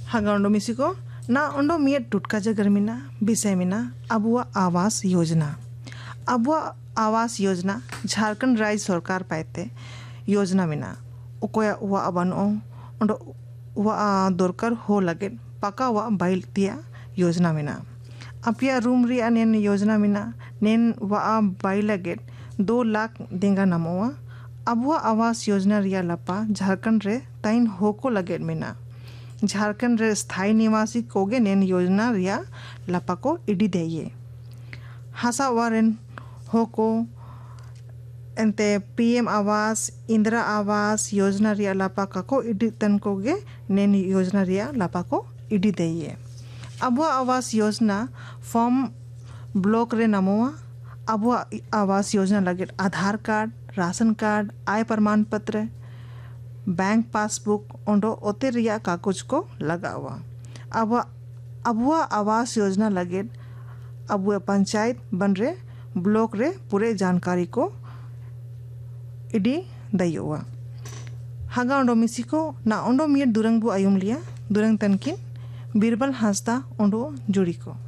हागाउंडो मिसिको ना उंडो मिया टुटका जगर मिना विषय मिना अबुआ आवास योजना। अबुआ आवास योजना झारखंड राज्य सरकार पाइते योजना मिना उकोया वा अबनो उंडो वा दरकार हो लगे पका वा बाइल तिया योजना मिना अपिया रूम रिया नेन योजना मिना नेन वा बाइल लगे 2 लाख देंगा नमोआ अबुआ आवास योजना रिया लपा झारखंड रे ताइन होको लगे मिना झारखंड रे स्थायी निवासी कोगे नेन योजना रिया लपा को इडी देये हासा वारेन होको एंते पीएम आवास इंदिरा आवास योजना रिया लपा को इडी तन कोगे नेन योजना रिया लपा को इडी देये अबुआ आवास योजना फॉर्म ब्लॉक रे नमोआ अबुआ आवास योजना लगे आधार कार्ड राशन कार्ड आय प्रमाण पत्र बैंक पासबुक ओंडो ओते रिया कागज को लगावा अबुआ आवास योजना लगे अबुआ पंचायत बन रे ब्लॉक रे पूरे जानकारी को इडी दयोवा हागा ओंडो मिसिको ना ओंडो मियर दुरंग बु आयुम लिया दुरंग तनकिन बीरबल हांसदा ओंडो जुड़ी को।